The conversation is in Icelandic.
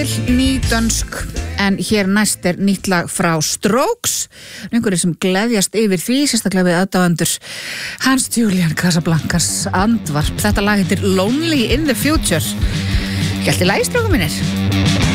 til ný dönsk, en hér næst nýtt lag frá Strokes, einhverjir sem gleðjast yfir því, sérstaklega við aðdáendur Hans Julian Casablancas andvarp. Þetta lag heitir Lonely in the Future. Gælt í lagi, strákum mínir.